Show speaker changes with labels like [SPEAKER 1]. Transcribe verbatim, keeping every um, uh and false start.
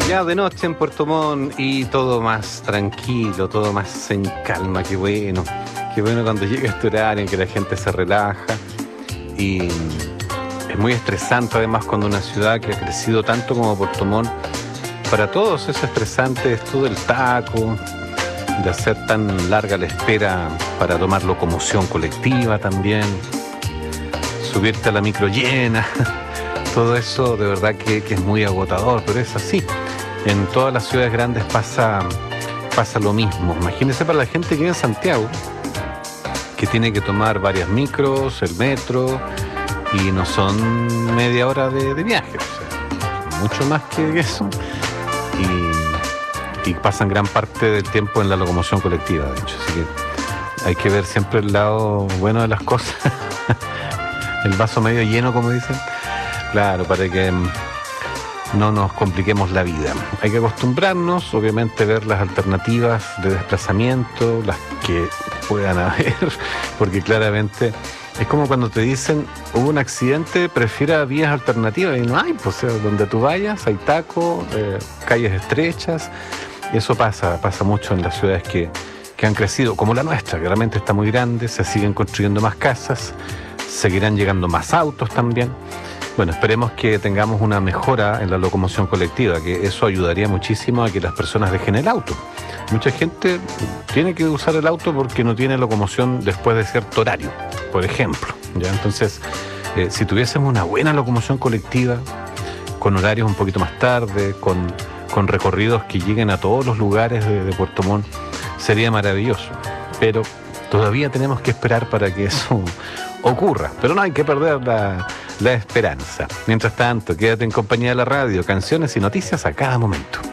[SPEAKER 1] Ya de noche en Puerto Montt y todo más tranquilo, todo más en calma, qué bueno. Qué bueno cuando llega este horario en que la gente se relaja. Y es muy estresante además cuando una ciudad que ha crecido tanto como Puerto Montt, para todos es estresante esto del taco, de hacer tan larga la espera para tomar locomoción colectiva también, subirte a la micro llena. Todo eso de verdad que, que es muy agotador, pero es así. En todas las ciudades grandes pasa, pasa lo mismo. Imagínense para la gente que vive en Santiago, que tiene que tomar varias micros, el metro, y no son media hora de, de viaje, o sea, mucho más que eso. Y, y pasan gran parte del tiempo en la locomoción colectiva, de hecho. Así que hay que ver siempre el lado bueno de las cosas. El vaso medio lleno, como dicen. Claro, para que no nos compliquemos la vida. Hay que acostumbrarnos, obviamente, ver las alternativas de desplazamiento, las que puedan haber, porque claramente es como cuando te dicen hubo un accidente, prefiera vías alternativas, y no hay, pues, o sea, donde tú vayas hay taco, eh, calles estrechas. Eso pasa, pasa mucho en las ciudades que, que han crecido, como la nuestra, que realmente está muy grande, se siguen construyendo más casas, seguirán llegando más autos también. Bueno, esperemos que tengamos una mejora en la locomoción colectiva, que eso ayudaría muchísimo a que las personas dejen el auto. Mucha gente tiene que usar el auto porque no tiene locomoción después de cierto horario, por ejemplo. ¿Ya? Entonces, eh, si tuviésemos una buena locomoción colectiva, con horarios un poquito más tarde, con, con recorridos que lleguen a todos los lugares de, de Puerto Montt, sería maravilloso. Pero todavía tenemos que esperar para que eso ocurra. Pero no hay que perder la... la esperanza. Mientras tanto, quédate en compañía de la radio, canciones y noticias a cada momento.